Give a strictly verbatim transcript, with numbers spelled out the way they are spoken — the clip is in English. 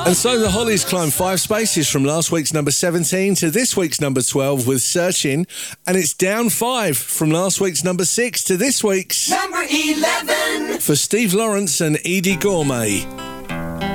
And so the Hollies climb five spaces from last week's number seventeen to this week's number twelve with Searching, and it's down five from last week's number six to this week's number eleven for Steve Lawrence and Edie Gourmet.